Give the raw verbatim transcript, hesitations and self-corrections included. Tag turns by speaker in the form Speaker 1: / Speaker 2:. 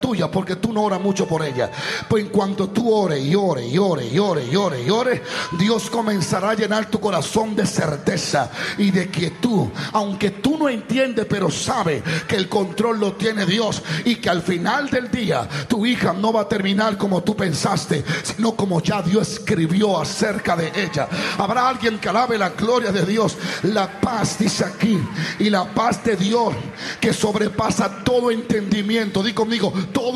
Speaker 1: tuya, porque tú no oras mucho por ella. Pues en cuanto tú ores y ores y ores y ores y ores y ores, Dios comenzará a llenar tu corazón de certeza y de quietud, aunque tú no entiendes, pero sabes que el control lo tiene Dios, y que al final del día tu hija no va a terminar como tú pensaste, sino como ya Dios escribió acerca de ella. Habrá alguien que alabe la gloria de Dios. La paz, dice aquí, y la paz de Dios que sobrepasa todo entendimiento. Di conmigo, todo